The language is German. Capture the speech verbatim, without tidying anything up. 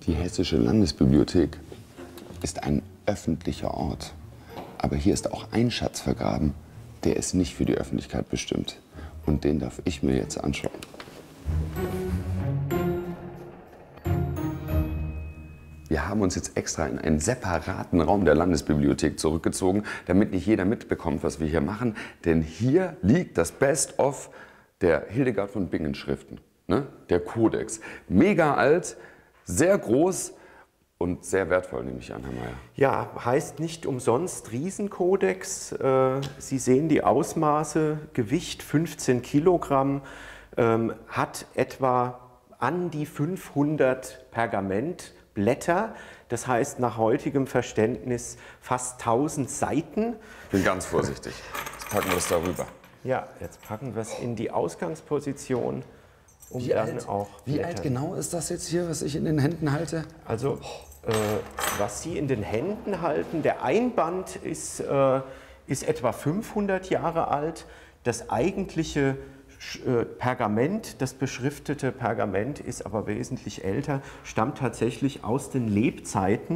Die Hessische Landesbibliothek ist ein öffentlicher Ort. Aber hier ist auch ein Schatz vergraben, der ist nicht für die Öffentlichkeit bestimmt. Und den darf ich mir jetzt anschauen. Wir haben uns jetzt extra in einen separaten Raum der Landesbibliothek zurückgezogen, damit nicht jeder mitbekommt, was wir hier machen. Denn hier liegt das Best-of der Hildegard von Bingen Schriften, ne? Der Kodex. Mega alt, sehr groß und sehr wertvoll, nehme ich an, Herr Mayer. Ja, heißt nicht umsonst Riesenkodex. Äh, Sie sehen die Ausmaße, Gewicht fünfzehn Kilogramm, ähm, hat etwa an die fünfhundert Pergamentblätter. Das heißt nach heutigem Verständnis fast tausend Seiten. Ich bin ganz vorsichtig. Jetzt packen wir es darüber. Ja, jetzt packen wir es in die Ausgangsposition. Um Wie, dann alt, auch wie alt genau ist das jetzt hier, was ich in den Händen halte? Also, äh, was Sie in den Händen halten, der Einband ist, äh, ist etwa fünfhundert Jahre alt. Das eigentliche äh, Pergament, das beschriftete Pergament, ist aber wesentlich älter, stammt tatsächlich aus den Lebzeiten